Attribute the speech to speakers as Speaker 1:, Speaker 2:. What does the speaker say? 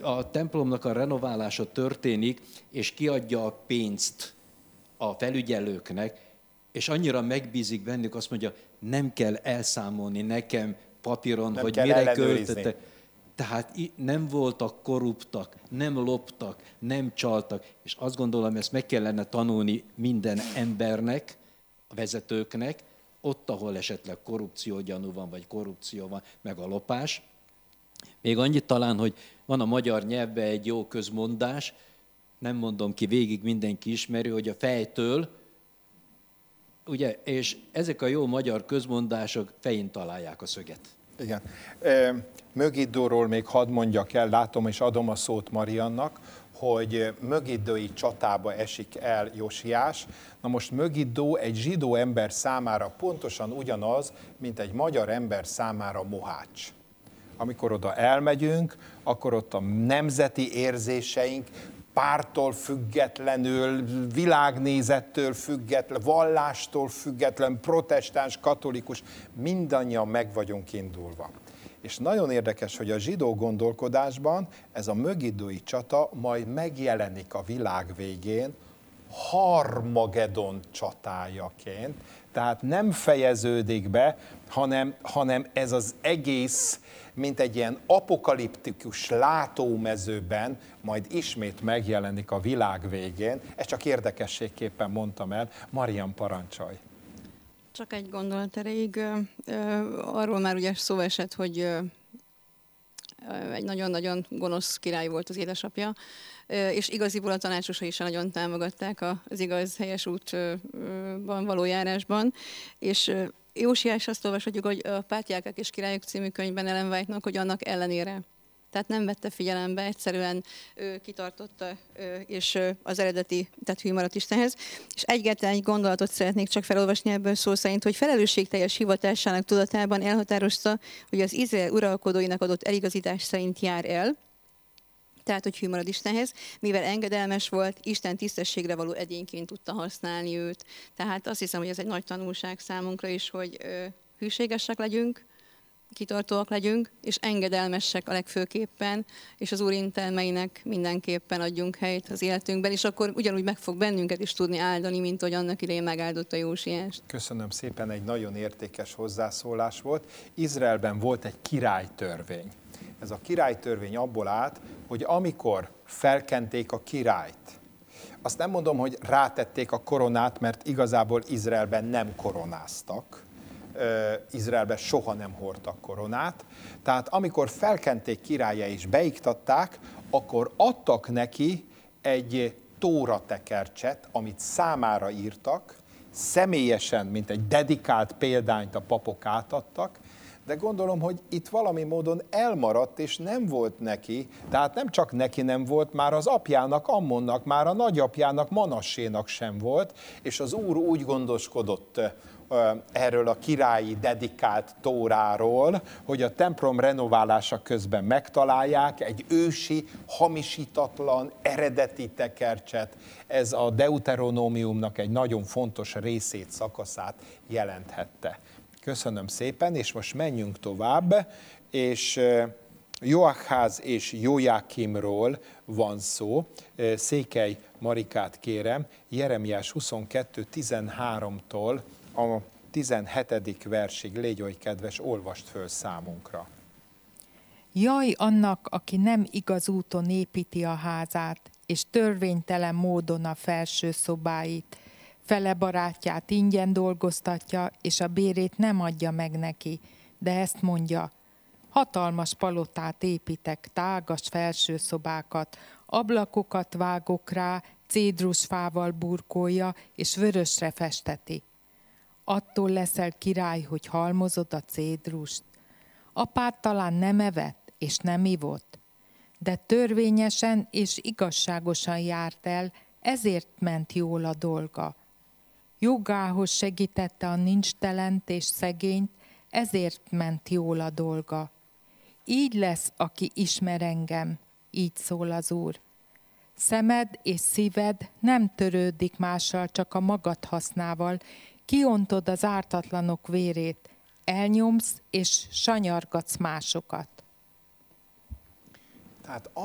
Speaker 1: a templomnak a renoválása történik, és kiadja a pénzt a felügyelőknek, és annyira megbízik bennük, azt mondja, nem kell elszámolni nekem papíron,
Speaker 2: nem
Speaker 1: hogy
Speaker 2: kell
Speaker 1: mire
Speaker 2: ellenőrizni.
Speaker 1: költöttek. Tehát nem voltak korruptak, nem loptak, nem csaltak, és azt gondolom, ezt meg kellene tanulni minden embernek, a vezetőknek, ott, ahol esetleg korrupciógyanú van, vagy korrupció van, meg a lopás. Még annyit talán, hogy van a magyar nyelvben egy jó közmondás, nem mondom ki, végig mindenki ismeri, hogy a fejtől, ugye, és ezek a jó magyar közmondások fején találják a szöget.
Speaker 2: Igen. Mögiddóról még hadd mondjak el, látom és adom a szót Mariannak, hogy mögiddói csatába esik el Josiás. Na most Mögiddó egy zsidó ember számára pontosan ugyanaz, mint egy magyar ember számára Mohács. Amikor oda elmegyünk, akkor ott a nemzeti érzéseink pártól függetlenül, világnézettől független, vallástól független, protestáns, katolikus, mindannyian meg vagyunk indulva. És nagyon érdekes, hogy a zsidó gondolkodásban ez a mögiddói csata majd megjelenik a világ végén Harmagedon csatájaként, tehát nem fejeződik be, hanem ez az egész, mint egy ilyen apokaliptikus látómezőben majd ismét megjelenik a világ végén. Ezt csak érdekességképpen mondtam el. Marian, parancsolj!
Speaker 3: Csak egy gondolat erejéig. Arról már ugye szó esett, hogy egy nagyon-nagyon gonosz király volt az édesapja, és igaziból a tanácsosai is nagyon támogatták az igaz, helyes útban való járásban, és Jósiás azt olvashatjuk, hogy a Pátriárkák és Királyok című könyvben Ellen White-nak, hogy annak ellenére. Tehát nem vette figyelembe, egyszerűen kitartotta, és az eredeti, tehát hű maradt Istenhez. És egyáltalán egy gondolatot szeretnék csak felolvasni ebből szó szerint, hogy felelősségteljes hivatásának tudatában elhatározta, hogy az Izrael uralkodóinak adott eligazítás szerint jár el, tehát hogy hű marad Istenhez, mivel engedelmes volt, Isten tisztességre való edényként tudta használni őt. Tehát azt hiszem, hogy ez egy nagy tanulság számunkra is, hogy hűségesek legyünk, kitartóak legyünk, és engedelmesek a legfőképpen, és az Úr intelmeinek mindenképpen adjunk helyt az életünkben, és akkor ugyanúgy meg fog bennünket is tudni áldani, mint hogy annak idején megáldotta Jósiást.
Speaker 2: Köszönöm szépen, egy nagyon értékes hozzászólás volt. Izraelben volt egy királytörvény. Ez a királytörvény abból állt, hogy amikor felkenték a királyt, azt nem mondom, hogy rátették a koronát, mert igazából Izraelben nem koronáztak, Izraelben soha nem hordtak koronát, tehát amikor felkenték királya és beiktatták, akkor adtak neki egy tóratekercset, amit számára írtak, személyesen, mint egy dedikált példányt a papok átadtak, de gondolom, hogy itt valami módon elmaradt, és nem volt neki, tehát nem csak neki nem volt, már az apjának, Ammonnak, már a nagyapjának, Manassénak sem volt, és az Úr úgy gondoskodott erről a királyi dedikált tóráról, hogy a templom renoválása közben megtalálják egy ősi, hamisítatlan, eredeti tekercset. Ez a Deuteronómiumnak egy nagyon fontos részét, szakaszát jelenthette. Köszönöm szépen, és most menjünk tovább, és Joachház és Jójákimról van szó. Székely Marikát kérem, Jeremiás 22:13-tól a 17. versig, légy oly kedves, olvast föl számunkra.
Speaker 4: Jaj annak, aki nem igaz úton építi a házát, és törvénytelen módon a felső szobáit, fele barátját ingyen dolgoztatja, és a bérét nem adja meg neki, de ezt mondja, hatalmas palotát építek, tágas felső szobákat, ablakokat vágok rá, cédrusfával burkolja, és vörösre festeti. Attól leszel király, hogy halmozod a cédrust. Apád talán nem evett, és nem ivott, de törvényesen és igazságosan járt el, ezért ment jól a dolga. Jogához segítette a nincstelent és szegényt, ezért ment jól a dolga. Így lesz, aki ismer engem, így szól az Úr. Szemed és szíved nem törődik mással, csak a magad hasznával, kiontod az ártatlanok vérét, elnyomsz és sanyargatsz másokat.
Speaker 2: Tehát